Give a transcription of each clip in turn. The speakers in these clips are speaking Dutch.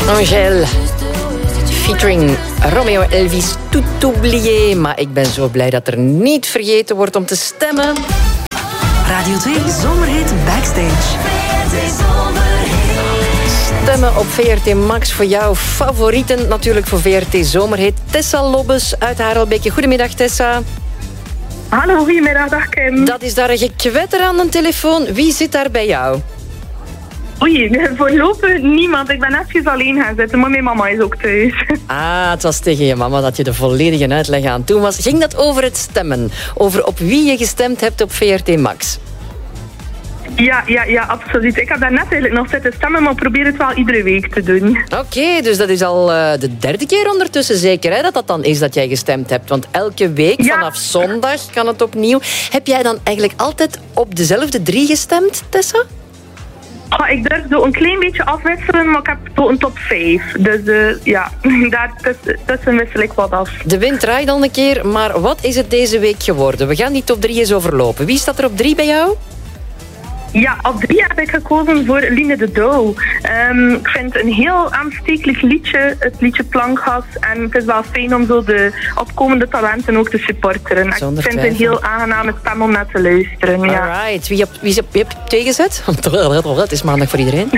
Angèle, featuring Romeo Elvis, Tout oublié. Maar ik ben zo blij dat er niet vergeten wordt om te stemmen. Radio 2 Zomerhit Backstage. Stemmen op VRT Max voor jouw favorieten. Natuurlijk voor VRT Zomerhit. Tessa Lobbes uit Harelbeke. Goedemiddag, Tessa. Hallo, goedemiddag, dag Kim. Dat is daar een gekwetter aan de telefoon. Wie zit daar bij jou? Oei, voorlopig niemand. Ik ben even alleen gaan zitten, maar mijn mama is ook thuis. Ah, het was tegen je mama dat je de volledige uitleg aan toen was. Ging dat over het stemmen? Over op wie je gestemd hebt op VRT Max? Ja, absoluut. Ik heb daar net eigenlijk nog zitten stemmen, maar probeer het wel iedere week te doen. Oké, dus dat is al de derde keer ondertussen zeker, hè, dat dan is dat jij gestemd hebt. Want elke week, vanaf zondag, kan het opnieuw. Heb jij dan eigenlijk altijd op dezelfde 3 gestemd, Tessa? Ik durf zo een klein beetje afwisselen, maar ik heb zo een top 5. Dus daar tussen wissel ik wat af. De wind draait al een keer, maar wat is het deze week geworden? We gaan die top 3 eens overlopen. Wie staat er op 3 bij jou? Ja, op 3 heb ik gekozen voor Line de Douw. Ik vind het een heel aanstekelijk liedje, het liedje Plankgas. En het is wel fijn om zo de opkomende talenten ook te supporteren. Ik vind het een heel aangename stem om naar te luisteren. Ja. Alright, wie heb je tegenzet? Het is maandag voor iedereen.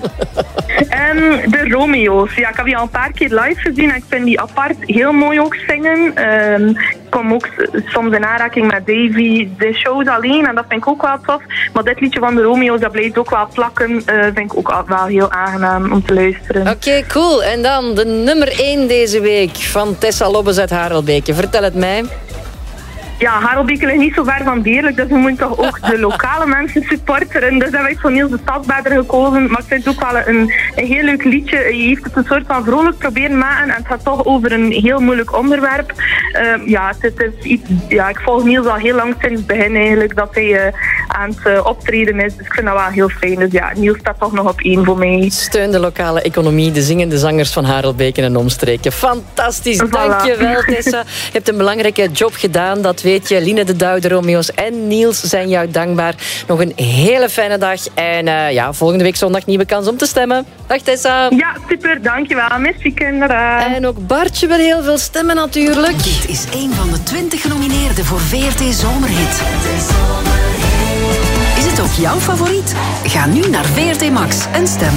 De Romeo's. Ja, ik heb die al een paar keer live gezien en ik vind die apart heel mooi ook zingen. Ik kom ook soms in aanraking met Davy. De shows alleen en dat vind ik ook wel tof. Maar dit liedje van de Romeo's, dat blijft ook wel plakken. Vind ik ook wel heel aangenaam om te luisteren. Oké, cool. En dan de nummer 1 deze week van Tessa Lobbes uit Harelbeke. Vertel het mij. Ja, Harelbeke ligt niet zo ver van Deerlijk, dus we moeten toch ook de lokale mensen supporteren. Dus heb ik voor Niels de Stadsbader gekozen. Maar ik vind het ook wel een heel leuk liedje. Je heeft het een soort van vrolijk proberen maken en het gaat toch over een heel moeilijk onderwerp. Het is iets, ik volg Niels al heel lang sinds het begin eigenlijk, dat hij aan het optreden is. Dus ik vind dat wel heel fijn. Dus ja, Niels staat toch nog op 1 voor mij. Steun de lokale economie, de zingende zangers van Harelbeke en omstreken. Fantastisch, Voilà. Dankjewel Tessa. Je hebt een belangrijke job gedaan, dat weet je. Line de Douw, de Romeo's en Niels zijn jou dankbaar. Nog een hele fijne dag. En volgende week zondag nieuwe kans om te stemmen. Dag Tessa. Ja, super, dankjewel. Merci kinderen. En ook Bartje wil heel veel stemmen natuurlijk. Dit is een van de 20 genomineerden voor VRT Zomerhit. Is het ook jouw favoriet? Ga nu naar VRT Max en stem.